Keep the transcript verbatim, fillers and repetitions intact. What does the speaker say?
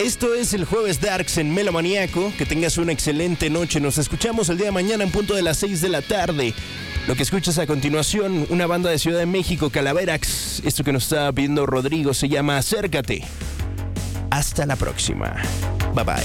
Esto es el Jueves Darks en Melomaniaco. Que tengas una excelente noche. Nos escuchamos el día de mañana en punto de las seis de la tarde. Lo que escuchas a continuación, una banda de Ciudad de México, Calaverax. Esto que nos está pidiendo Rodrigo se llama Acércate. Hasta la próxima. Bye bye.